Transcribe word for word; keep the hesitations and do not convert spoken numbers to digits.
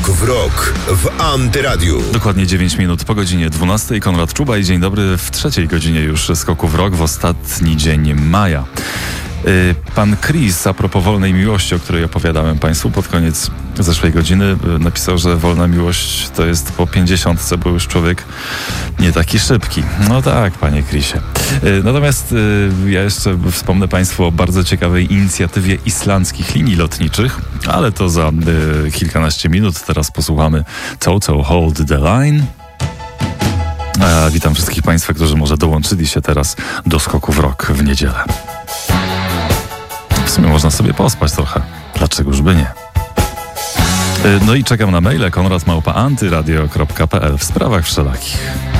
Skok w rok w Antyradiu. Dokładnie dziewięć minut po godzinie dwunastej. Konrad Czuba i dzień dobry w trzeciej godzinie już Skoku w rok w ostatni dzień maja. Pan Chris, a propos wolnej miłości, o której opowiadałem Państwu pod koniec zeszłej godziny, napisał, że wolna miłość to jest po pięćdziesiątce, bo już człowiek nie taki szybki. No tak, panie Chrisie. Natomiast ja jeszcze wspomnę Państwu o bardzo ciekawej inicjatywie islandzkich linii lotniczych, ale to za kilkanaście minut. Teraz posłuchamy Total Hold the Line. A witam wszystkich Państwa, którzy może dołączyli się teraz do Skoku w rok w niedzielę. W sumie można sobie pospać trochę. Dlaczegoż by nie? No i czekam na maile konrad małpa antyradio kropka p l w sprawach wszelakich.